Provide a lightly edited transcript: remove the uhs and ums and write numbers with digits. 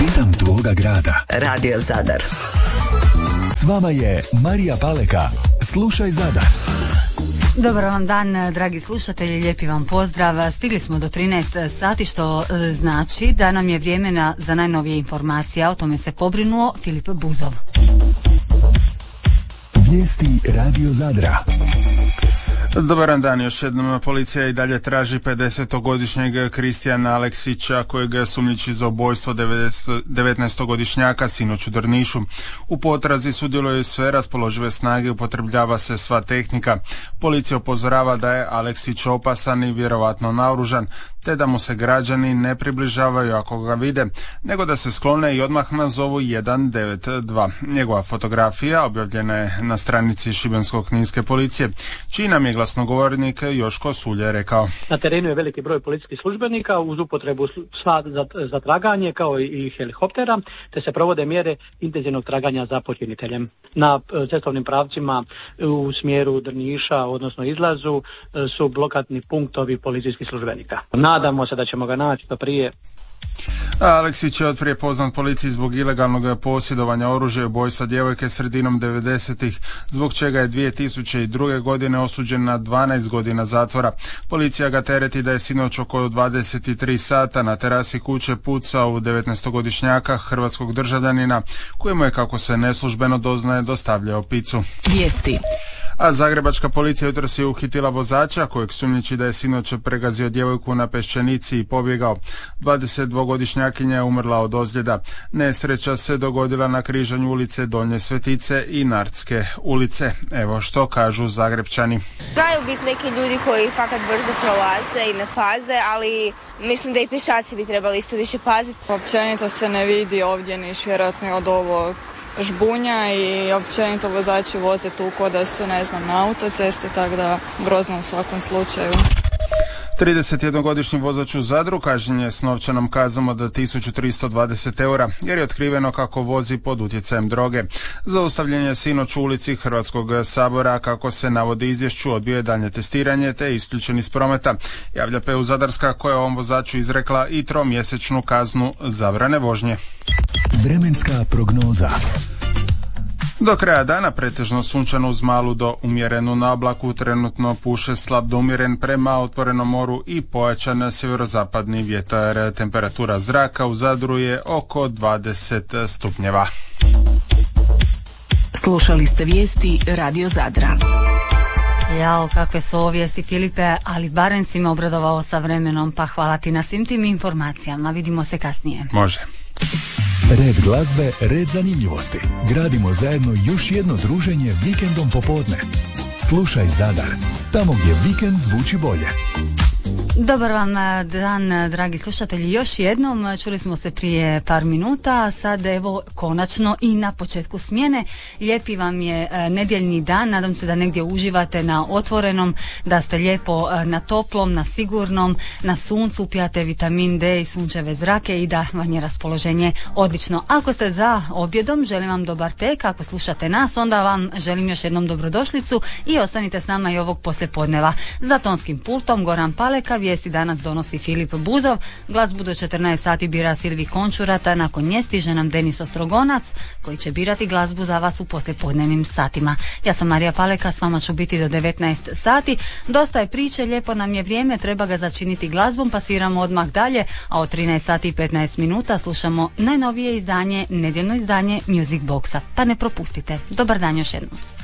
Ritam tvoga grada. Radio Zadar. S vama je Marija Paleka. Slušaj Zadar. Dobar vam dan, dragi slušatelji, lijepi vam pozdrav. Stigli smo do 13 sati, što znači da nam je vrijeme za najnovije informacije. O tome se pobrinuo Filip Buzov. Vijesti Radio Zadra. Dobar dan, još jednom policija i dalje traži 50-godišnjeg Kristijana Aleksića, kojeg je sumnjiči za ubojstvo 19-godišnjaka sinoć u Drnišu. U potrazi sudjeluju sve raspoložive snage, upotrebljava se sva tehnika. Policija upozorava da je Aleksić opasan i vjerovatno naoružan, te da mu se građani ne približavaju ako ga vide, nego da se sklone i odmah nazovu 192. Njegova fotografija objavljena je na stranici Šibensko-kninske policije, čiji nam je glasnogovornik Joško Sulje rekao. Na terenu je veliki broj policijskih službenika uz upotrebu sva za traganje kao i helikoptera, te se provode mjere intenzivnog traganja za počiniteljem. Na cestovnim pravcima u smjeru Drniša, odnosno izlazu, su blokadni punktovi policijskih službenika. Nadamo se da ćemo ga naći do prije. Aleksić je otprije poznat policiji zbog ilegalnog posjedovanja oružja i ubojstva djevojke sredinom 90-ih, zbog čega je 2002. godine osuđen na 12 godina zatvora. Policija ga tereti da je sinoć oko 23 sata na terasi kuće pucao u 19-godišnjaka hrvatskog državljanina, kojemu je, kako se neslužbeno doznaje, dostavljao picu. Vijesti. A zagrebačka policija jutros je uhitila vozača kojeg sumnjiči da je sinoć pregazio djevojku na Peščanici i pobjegao. 22-godišnjakinja je umrla od ozljeda. Nesreća se dogodila na križanju ulice Donje Svetice i Nartske ulice. Evo što kažu Zagrebčani. Znaju biti neki ljudi koji fakat brzo prolaze i ne paze, ali mislim da i pješaci bi trebali isto više paziti. Općenito se ne vidi ovdje niš vjerojatno od ovog žbunja i općenito vozači voze tu ko da su, ne znam, na autocesti, tako da grozno u svakom slučaju. 31-godišnji vozač u Zadru kažnjen je s novčanom kaznom od 1320 eura jer je otkriveno kako vozi pod utjecajem droge. Zaustavljen je sinoć u ulici Hrvatskog sabora, kako se navodi izvješću, odbio je daljnje testiranje te isključen iz prometa. Javlja PU Zadarska, koja je ovom vozaču izrekla i 3-mjesečnu kaznu zabrane vožnje. Vremenska prognoza. Do kraja dana pretežno sunčano uz malu do umjerenu na oblaku, trenutno puše slab do umjeren prema otvorenom moru i pojačan sjeverozapadni vjetar. Temperatura zraka u Zadru je oko 20 stupnjeva. Slušali ste vijesti Radio Zadra. Jao, kakve su ovo vijesti, Filipe, ali barem si me obradovao sa vremenom, pa hvala ti na svim tim informacijama. Vidimo se kasnije. Može. Red glazbe, red zanimljivosti. Gradimo zajedno još jedno druženje vikendom popodne. Slušaj Zadar, tamo gdje vikend zvuči bolje. Dobar vam dan, dragi slušatelji, još jednom. Čuli smo se prije par minuta, a sad evo konačno i na početku smjene. Lijepi vam je nedjeljni dan, nadam se da negdje uživate na otvorenom, da ste lijepo na toplom, na sigurnom, na suncu, pijate vitamin D i sunčeve zrake i da vam je raspoloženje odlično. Ako ste za objedom, želim vam dobar tek, ako slušate nas, onda vam želim još jednom dobrodošlicu i ostanite s nama i ovog poslijepodneva. Za tonskim pultom Goran Paleka, vijesti danas donosi Filip Buzov, glazbu do 14 sati bira Silvi Končurata, nakon nje stiže nam Denis Ostrogonac koji će birati glazbu za vas u poslijepodnevnim satima. Ja sam Marija Paleka, s vama ću biti do 19 sati. Dosta je priče, lijepo nam je vrijeme, treba ga začiniti glazbom, pa sviramo odmah dalje, a od 13 sati i 15 minuta slušamo najnovije izdanje, nedjeljno izdanje Music Boxa. Pa ne propustite. Dobar dan još jednom.